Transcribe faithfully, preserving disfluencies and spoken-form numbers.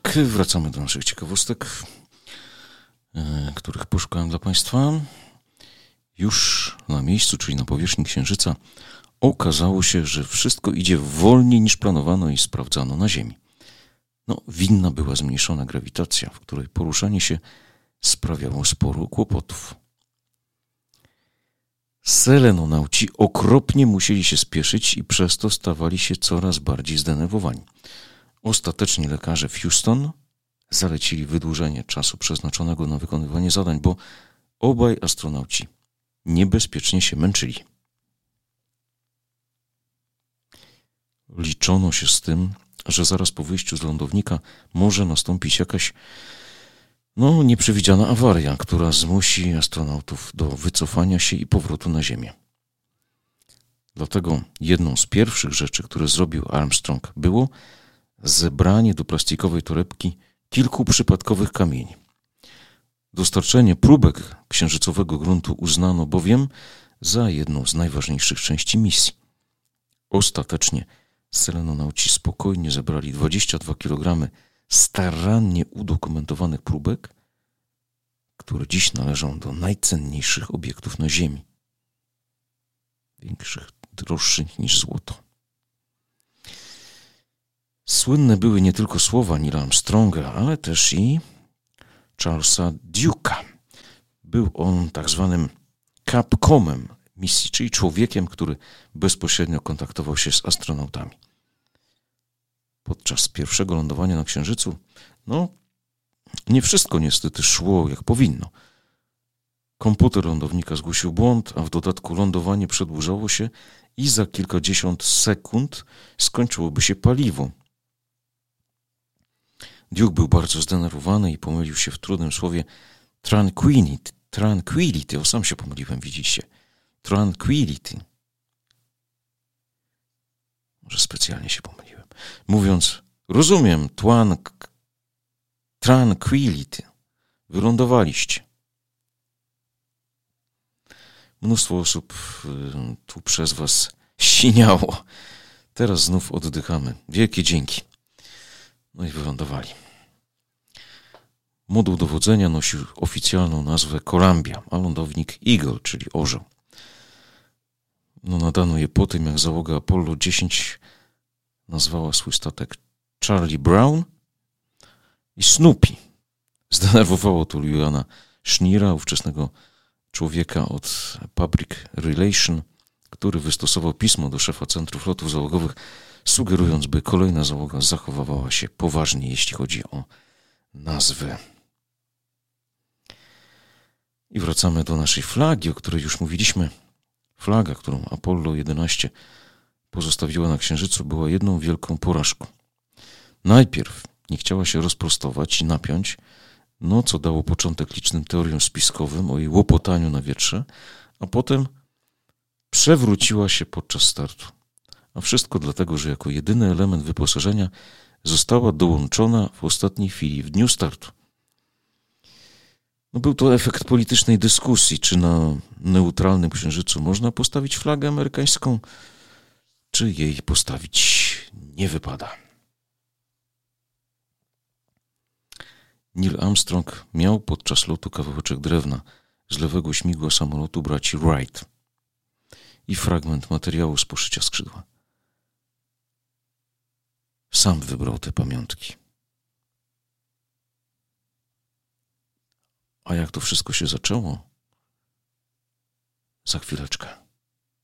tak, wracamy do naszych ciekawostek, których poszukałem dla Państwa. Już na miejscu, czyli na powierzchni Księżyca, okazało się, że wszystko idzie wolniej niż planowano i sprawdzano na Ziemi. No, winna była zmniejszona grawitacja, w której poruszanie się sprawiało sporo kłopotów. Selenonauci okropnie musieli się spieszyć i przez to stawali się coraz bardziej zdenerwowani. Ostatecznie lekarze w Houston zalecili wydłużenie czasu przeznaczonego na wykonywanie zadań, bo obaj astronauci niebezpiecznie się męczyli. Liczono się z tym, że zaraz po wyjściu z lądownika może nastąpić jakaś no, nieprzewidziana awaria, która zmusi astronautów do wycofania się i powrotu na Ziemię. Dlatego jedną z pierwszych rzeczy, które zrobił Armstrong, było zebranie do plastikowej torebki kilku przypadkowych kamieni. Dostarczenie próbek księżycowego gruntu uznano bowiem za jedną z najważniejszych części misji. Ostatecznie selenonauci spokojnie zebrali dwadzieścia dwa kilogramy starannie udokumentowanych próbek, które dziś należą do najcenniejszych obiektów na Ziemi. Większych, droższych niż złoto. Słynne były nie tylko słowa Neila Armstronga, ale też i Charlesa Duke'a. Był on tak zwanym Capcomem misji, czyli człowiekiem, który bezpośrednio kontaktował się z astronautami. Podczas pierwszego lądowania na Księżycu, no, nie wszystko niestety szło jak powinno. Komputer lądownika zgłosił błąd, a w dodatku lądowanie przedłużało się i za kilkadziesiąt sekund skończyłoby się paliwo. Duke był bardzo zdenerwowany i pomylił się w trudnym słowie tranquility. Tranquility, o sam się pomyliłem, widzicie. Tranquility. Może specjalnie się pomyliłem. Mówiąc, rozumiem, twan, tranquility. Wylądowaliście. Mnóstwo osób tu przez was siniało. Teraz znów oddychamy. Wielkie dzięki. No i wylądowali. Moduł dowodzenia nosił oficjalną nazwę Columbia, a lądownik Eagle, czyli orzeł. No nadano je po tym, jak załoga Apollo dziesięć nazwała swój statek Charlie Brown i Snoopy. Zdenerwowało to Juliana Schneera, ówczesnego człowieka od Public Relation, który wystosował pismo do szefa Centrum Lotów Załogowych, sugerując, by kolejna załoga zachowywała się poważnie, jeśli chodzi o nazwę. I wracamy do naszej flagi, o której już mówiliśmy. Flaga, którą Apollo jedenaście pozostawiła na Księżycu, była jedną wielką porażką. Najpierw nie chciała się rozprostować i napiąć, no co dało początek licznym teoriom spiskowym o jej łopotaniu na wietrze, a potem przewróciła się podczas startu. A wszystko dlatego, że jako jedyny element wyposażenia została dołączona w ostatniej chwili, w dniu startu. No był to efekt politycznej dyskusji, czy na neutralnym Księżycu można postawić flagę amerykańską, czy jej postawić nie wypada. Neil Armstrong miał podczas lotu kawałeczek drewna z lewego śmigła samolotu braci Wright i fragment materiału z poszycia skrzydła. Sam wybrał te pamiątki. A jak to wszystko się zaczęło? Za chwileczkę.